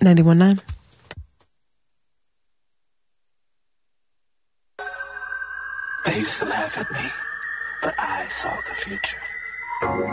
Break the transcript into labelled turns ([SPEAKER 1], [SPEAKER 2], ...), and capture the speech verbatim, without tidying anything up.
[SPEAKER 1] ninety-one point nine.
[SPEAKER 2] They used to laugh at me, but I saw the future.